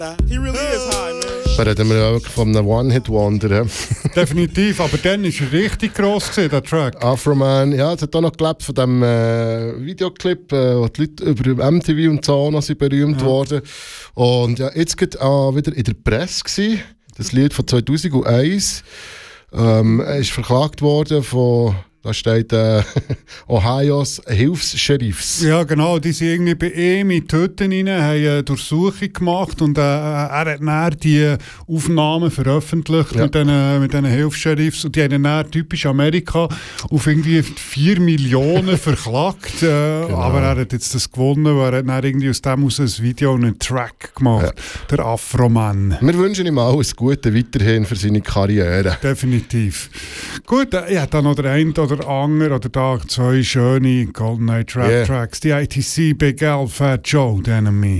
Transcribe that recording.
He really is high, man. Da reden wir auch von einem One-Hit-Wonder. Definitiv, aber dann war er richtig gross gewesen, der Track. Afro-Man, ja, es hat auch noch gelebt von dem Videoclip, wo die Leute über MTV und so noch sind berühmt worden. Und ja, jetzt war wieder in der Presse gewesen, das Lied von 2001. Er ist verklagt worden von... Da steht Ohios Hilfs-Sheriffs. Ja, genau. Die sind irgendwie bei ihm in die Hütte rein, haben eine Durchsuchung gemacht und er hat dann die Aufnahmen veröffentlicht mit diesen Hilfs-Sheriffs. Und die haben dann typisch Amerika auf irgendwie 4 Millionen verklagt. Genau. Aber er hat jetzt das gewonnen, weil er hat irgendwie aus dem ein Video und einen Track gemacht. Ja. Der Afro-Man. Wir wünschen ihm alles Gute weiterhin für seine Karriere. Definitiv. Gut, ich habe da noch der eine oder andere oder da 2 schöne Golden Age Rap Tracks. Die ITC, Big L, Fat Joe, The Enemy.